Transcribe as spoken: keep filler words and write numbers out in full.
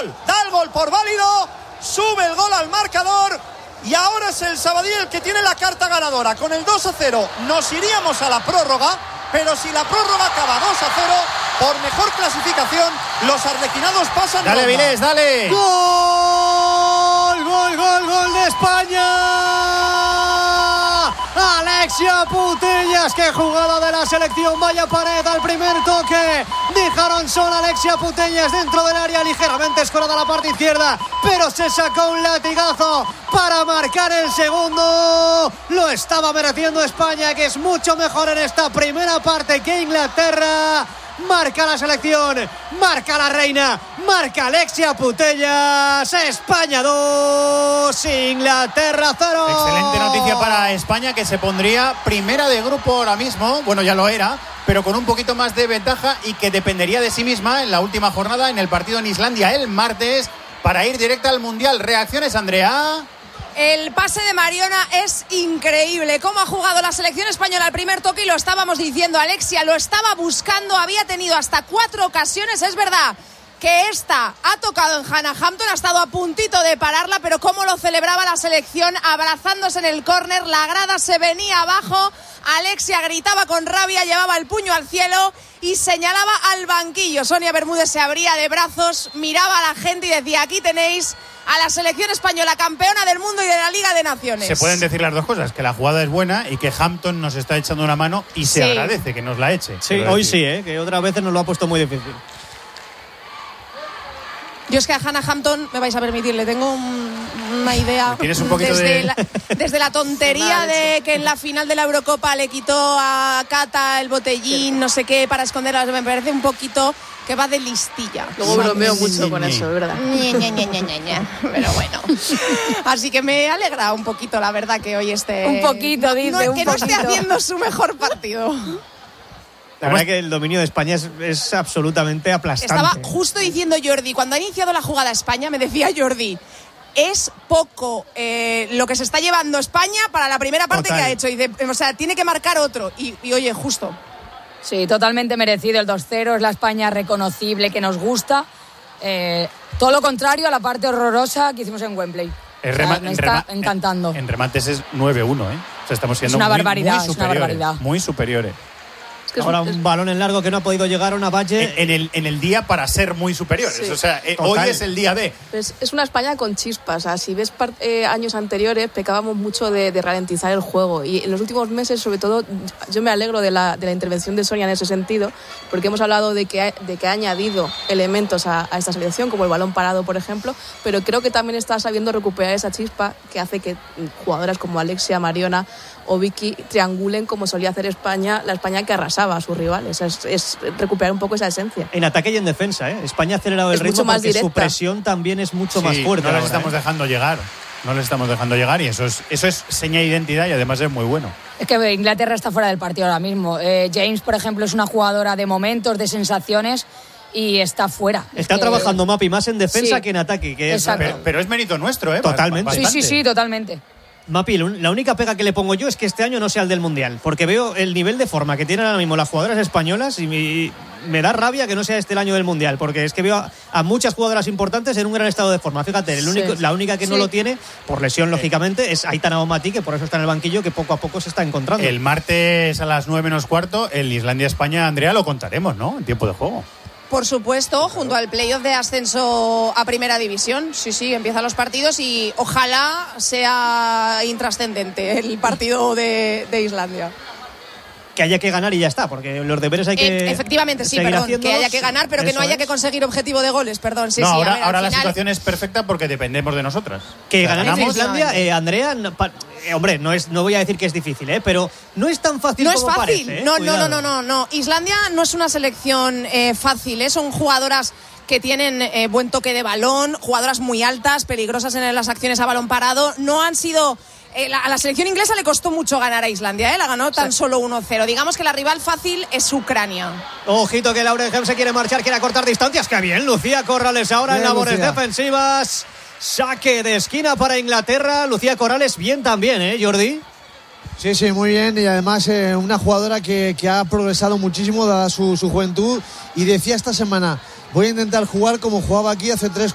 gol, da el gol por válido, sube el gol al marcador y ahora es el Sabadell el que tiene la carta ganadora. Con el dos a cero nos iríamos a la prórroga, pero si la prórroga acaba dos a cero, por mejor clasificación, los arlequinados pasan. Dale, Vilés, dale. ¡Gol! ¡Gol, gol, gol de España! Alexia Putellas, qué jugada de la selección, vaya pared al primer toque. Dejaron sola Alexia Putellas dentro del área, ligeramente escorada a la parte izquierda, pero se sacó un latigazo para marcar el segundo. Lo estaba mereciendo España, que es mucho mejor en esta primera parte que Inglaterra. Marca la selección, marca la reina, marca Alexia Putellas. España dos, Inglaterra cero. Excelente noticia para España, que se pondría primera de grupo ahora mismo. Bueno, ya lo era, pero con un poquito más de ventaja y que dependería de sí misma en la última jornada en el partido en Islandia el martes para ir directa al Mundial. ¿Reacciones, Andrea? El pase de Mariona es increíble. Cómo ha jugado la selección española al primer toque, y lo estábamos diciendo. Alexia lo estaba buscando, había tenido hasta cuatro ocasiones. Es verdad que esta ha tocado en Hannah Hampton, ha estado a puntito de pararla, pero cómo lo celebraba la selección, abrazándose en el córner. La grada se venía abajo. Alexia gritaba con rabia, llevaba el puño al cielo y señalaba al banquillo. Sonia Bermúdez se abría de brazos, miraba a la gente y decía: aquí tenéis a la selección española, campeona del mundo y de la Liga de Naciones. Se pueden decir las dos cosas, que la jugada es buena y que Hampton nos está echando una mano y se sí. agradece que nos la eche. Sí, hoy sí, ¿eh? Que otras veces nos lo ha puesto muy difícil. Yo es que a Hannah Hampton, me vais a permitir, le tengo un, una idea. ¿Tienes un poquito desde, de... la, desde la tontería de que en la final de la Eurocopa le quitó a Cata el botellín, no sé qué, para esconderla. Me parece un poquito que va de listilla. Luego bromeo mucho con eso, es verdad. Ñe, Ñe, Ñe, Ñe, Ñe. Pero bueno. Así que me alegra un poquito, la verdad, que hoy esté... Un poquito, dice, no, un que poquito. no esté haciendo su mejor partido. La verdad que el dominio de España es, es absolutamente aplastante. Estaba justo diciendo Jordi, cuando ha iniciado la jugada España, me decía Jordi, es poco eh, lo que se está llevando España para la primera parte Total. que ha hecho. Y dice, o sea, tiene que marcar otro. Y, y oye, justo. Sí, totalmente merecido el dos cero. Es la España reconocible que nos gusta. Eh, todo lo contrario a la parte horrorosa que hicimos en Wembley. Es o sea, rema- me en está rema- encantando. En, en remates es nueve uno, ¿eh? O sea, estamos siendo es una muy, barbaridad, muy superiores. Es una barbaridad. Muy superiores. Ahora un balón en largo que no ha podido llegar a una Valle. En, en, el, en el día para ser muy superiores. Sí. O sea, eh, hoy es el día de... Pues es una España con chispas. O sea, si ves part, eh, años anteriores, pecábamos mucho de, de ralentizar el juego. Y en los últimos meses, sobre todo, yo me alegro de la, de la intervención de Sonia en ese sentido, porque hemos hablado de que ha, de que ha añadido elementos a, a esta selección, como el balón parado, por ejemplo, pero creo que también está sabiendo recuperar esa chispa que hace que jugadoras como Alexia, Mariona o Vicky triangulen, como solía hacer España, la España que arrasaba a sus rivales. Es, es recuperar un poco esa esencia. En ataque y en defensa, ¿eh? España ha acelerado el es ritmo más porque directa. Su presión también es mucho sí, más fuerte. No les ahora, estamos ¿eh? dejando llegar. No les estamos dejando llegar y eso es, eso es seña de identidad y además es muy bueno. Es que Inglaterra está fuera del partido ahora mismo. Eh, James, por ejemplo, es una jugadora de momentos, de sensaciones y está fuera. Está es trabajando que... Mapi más en defensa sí. que en ataque. Que es... pero, pero es mérito nuestro, ¿eh? Totalmente. Sí, sí, sí, totalmente. Mapi, la única pega que le pongo yo es que este año no sea el del Mundial, porque veo el nivel de forma que tienen ahora mismo las jugadoras españolas y me, me da rabia que no sea este el año del Mundial, porque es que veo a, a muchas jugadoras importantes en un gran estado de forma. Fíjate, el único, sí. la única que sí. no lo tiene, por lesión lógicamente, es Aitana Bonmatí, que por eso está en el banquillo, que poco a poco se está encontrando. El martes a las nueve menos cuarto, el Islandia-España, Andrea, lo contaremos, ¿no? En tiempo de juego. Por supuesto, junto al playoff de ascenso a Primera División. Sí, sí, empiezan los partidos y ojalá sea intrascendente el partido de, de Islandia. Que haya que ganar y ya está, porque los deberes hay que... Eh, efectivamente, sí, perdón, que haya que ganar, pero que no haya es. que conseguir objetivo de goles, perdón. Sí, no, sí, ahora, a ver, ahora la final... situación es perfecta porque dependemos de nosotras. Que o sea, ganamos Islandia, eh, Andrea, no, pa, eh, hombre, no es, no voy a decir que es difícil, eh, pero no es tan fácil no como es fácil. parece. Eh, no, no, no, no, no, no. Islandia no es una selección eh, fácil, eh, son jugadoras que tienen eh, buen toque de balón, jugadoras muy altas, peligrosas en las acciones a balón parado. No han sido... Eh, la, a la selección inglesa le costó mucho ganar a Islandia, ¿eh? La ganó tan sí. solo uno cero. Digamos que la rival fácil es Ucrania. Ojito que Laurenheim se quiere marchar, quiere acortar distancias. ¡Qué bien! Lucía Corrales ahora bien, en labores Lucía. defensivas. Saque de esquina para Inglaterra. Lucía Corrales bien también, ¿eh, Jordi? Sí, sí, muy bien. Y además eh, una jugadora que, que ha progresado muchísimo dada su, su juventud. Y decía esta semana, voy a intentar jugar como jugaba aquí hace tres